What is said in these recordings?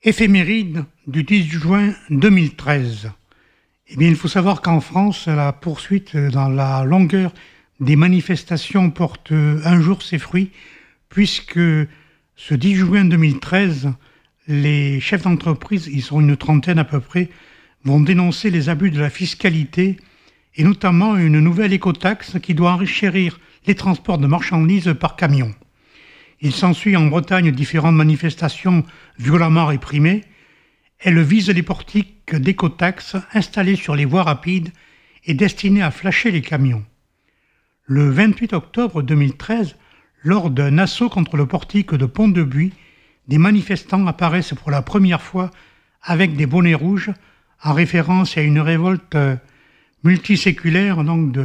Éphéméride du 10 juin 2013. Eh bien, il faut savoir qu'en France, la poursuite dans la longueur des manifestations porte un jour ses fruits, puisque ce 10 juin 2013, les chefs d'entreprise, ils sont une trentaine à peu près, vont dénoncer les abus de la fiscalité et notamment une nouvelle écotaxe qui doit enchérir les transports de marchandises par camion. Il s'ensuit en Bretagne différentes manifestations violemment réprimées. Elles visent les portiques d'écotaxes installés sur les voies rapides et destinés à flasher les camions. Le 28 octobre 2013, lors d'un assaut contre le portique de Pont-de-Buis, des manifestants apparaissent pour la première fois avec des bonnets rouges en référence à une révolte multiséculaire de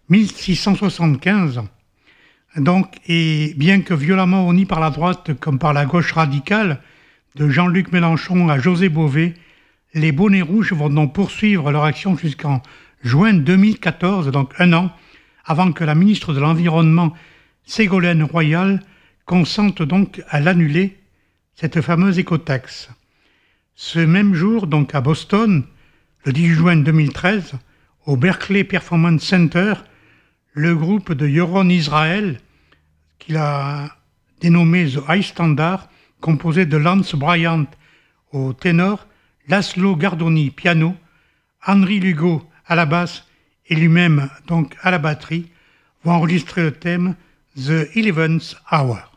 1675. Et bien que violemment honnie par la droite comme par la gauche radicale, de Jean-Luc Mélenchon à José Bové, les bonnets rouges vont donc poursuivre leur action jusqu'en juin 2014, donc un an, avant que la ministre de l'Environnement, Ségolène Royal, consente donc à l'annuler, cette fameuse écotaxe. Ce même jour, donc à Boston, le 10 juin 2013, au Berkeley Performance Center, le groupe de Yoron Israel, qu'il a dénommé The High Standard, composé de Lance Bryant au ténor, Laszlo Gardoni piano, Henry Lugo à la basse et lui-même donc à la batterie, vont enregistrer le thème The 11th Hour.